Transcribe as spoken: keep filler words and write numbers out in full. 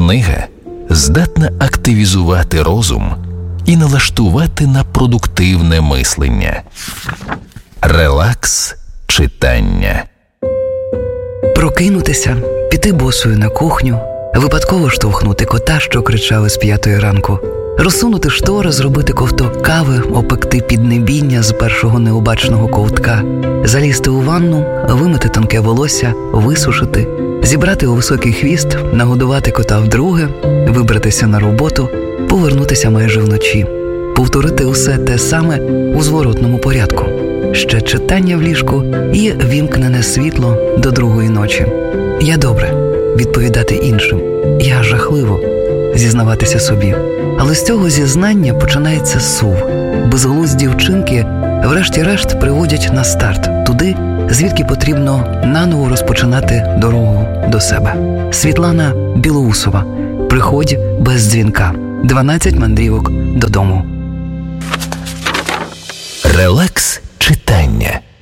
Книга здатна активізувати розум і налаштувати на продуктивне мислення. Релакс читання. Прокинутися, піти босою на кухню, випадково штовхнути кота, що кричав із п'ятої ранку, розсунути штори, зробити ковток кави, опекти піднебіння з першого необачного ковтка, залізти у ванну, вимити тонке волосся, висушити, зібрати у високий хвіст, нагодувати кота вдруге, вибратися на роботу, повернутися майже вночі, повторити усе те саме у зворотному порядку. Ще читання в ліжку і вімкнене світло до другої ночі. Я добре, відповідати іншим. Я жахливо, зізнаватися собі. Але з цього зізнання починається сув. Безглузді вчинки врешті-решт приводять на старт, туди, звідки потрібно наново розпочинати дорогу до себе. Світлана Білоусова. Приходь без дзвінка. дванадцять мандрівок додому. Релакс